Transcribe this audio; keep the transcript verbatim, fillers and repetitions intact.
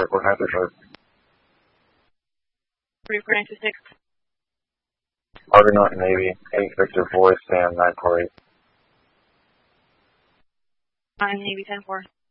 report nine three five. three four nine two six. Argonaut Navy, eight Victor Boy, Sam nine four eight. I'm Navy ten four.